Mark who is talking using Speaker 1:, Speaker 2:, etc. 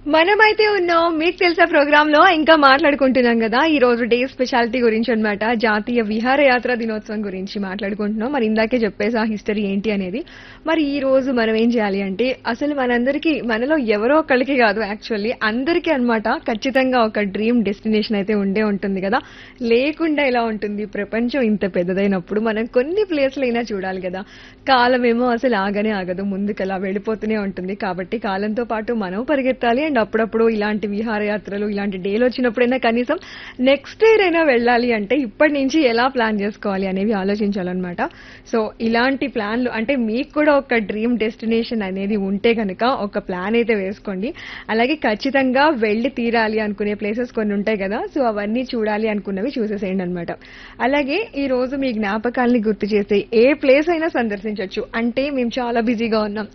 Speaker 1: మనమైతే ఉన్నాం మీకు తెలుసా ప్రోగ్రామ్ లో ఇంకా మాట్లాడుకుంటున్నాం కదా ఈ రోజు డే స్పెషాలిటీ గురించి అన్నమాట. జాతీయ విహారయాత్ర దినోత్సవం గురించి మాట్లాడుకుంటున్నాం. మరి ఇందాకే చెప్పేసా హిస్టరీ ఏంటి అనేది. మరి ఈ రోజు మనం ఏం చేయాలి అంటే అసలు మనందరికీ మనలో ఎవరో ఒకళ్ళకి కాదు యాక్చువల్లీ అందరికీ అన్నమాట ఖచ్చితంగా ఒక డ్రీమ్ డెస్టినేషన్ అయితే ఉండే ఉంటుంది కదా. లేకుండా ఎలా ఉంటుంది, ప్రపంచం ఇంత పెద్దదైనప్పుడు మనం కొన్ని ప్లేస్లైనా చూడాలి కదా. కాలం ఏమో అసలు ఆగనే ఆగదు, ముందుకలా వెళ్ళిపోతూనే ఉంటుంది. కాబట్టి కాలంతో పాటు మనం పరిగెత్తాలి. అండ్ అప్పుడప్పుడు ఇలాంటి విహారయాత్రలు ఇలాంటి డేలు వచ్చినప్పుడైనా కనీసం నెక్స్ట్ ఇయర్ అయినా వెళ్ళాలి అంటే ఇప్పటి నుంచి ఎలా ప్లాన్ చేసుకోవాలి అనేవి ఆలోచించాలన్నమాట. సో ఇలాంటి ప్లాన్లు అంటే మీకు కూడా ఒక డ్రీమ్ డెస్టినేషన్ అనేది ఉంటే కనుక ఒక ప్లాన్ అయితే వేసుకోండి. అలాగే ఖచ్చితంగా వెళ్ళి తీరాలి అనుకునే ప్లేసెస్ కొన్ని ఉంటాయి కదా. సో అవన్నీ చూడాలి అనుకున్నవి చూసేసేయండి అనమాట. అలాగే ఈ రోజు మీ జ్ఞాపకాల్ని గుర్తు చేసే ఏ ప్లేస్ అయినా సందర్శించవచ్చు. అంటే మేము చాలా బిజీగా ఉన్నాం,